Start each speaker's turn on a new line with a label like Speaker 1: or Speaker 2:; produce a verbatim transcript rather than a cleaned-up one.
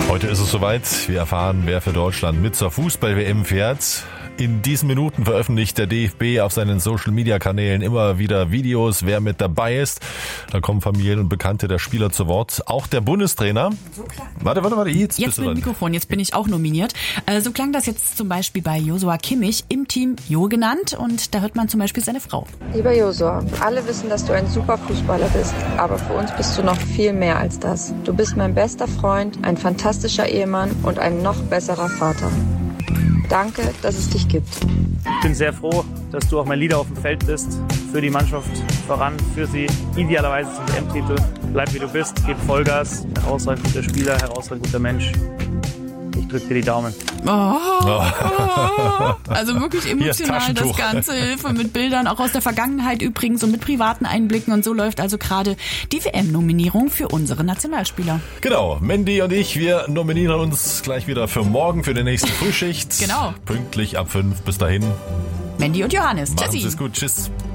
Speaker 1: Heute ist es soweit. Wir erfahren, wer für Deutschland mit zur Fußball-W M fährt. In diesen Minuten veröffentlicht der D F B auf seinen Social-Media-Kanälen immer wieder Videos, wer mit dabei ist. Da kommen Familien und Bekannte der Spieler zu Wort. Auch der Bundestrainer. So klang. Warte, warte, warte. Jetzt,
Speaker 2: jetzt mit dem Mikrofon. Jetzt bin ich auch nominiert. Äh, so klang das jetzt zum Beispiel bei Joshua Kimmich, im Team Jo genannt. Und da hört man zum Beispiel seine Frau.
Speaker 3: Lieber Joshua, alle wissen, dass du ein super Fußballer bist. Aber für uns bist du noch viel mehr als das. Du bist mein bester Freund, ein fantastischer Ehemann und ein noch besserer Vater. Danke, dass es dich gibt.
Speaker 4: Ich bin sehr froh, dass du auch mein Leader auf dem Feld bist. Für die Mannschaft voran, für sie idealerweise zum W M-Titel. Bleib wie du bist, gib Vollgas. Herausragend guter Spieler, herausragend guter Mensch. Ich drück dir die Daumen.
Speaker 2: Oh, oh. Also wirklich emotional das Ganze. Hilfe mit Bildern, auch aus der Vergangenheit übrigens und mit privaten Einblicken. Und so läuft also gerade die W M-Nominierung für unsere Nationalspieler.
Speaker 1: Genau, Mandy und ich, wir nominieren uns gleich wieder für morgen, für die nächste Frühschicht.
Speaker 2: Genau.
Speaker 1: Pünktlich ab fünf. Bis dahin.
Speaker 2: Mandy und Johannes.
Speaker 1: Machen
Speaker 2: Tschüssi.
Speaker 1: Sie es gut. Tschüss.